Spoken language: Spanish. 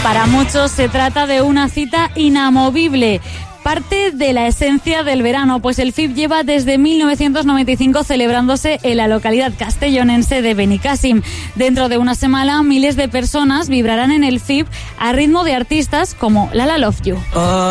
Para muchos se trata de una cita inamovible. Parte de la esencia del verano, pues el FIB lleva desde 1995 celebrándose en la localidad castellonense de Benicàssim. Dentro de una semana, miles de personas vibrarán en el FIB a ritmo de artistas como Lala Love You.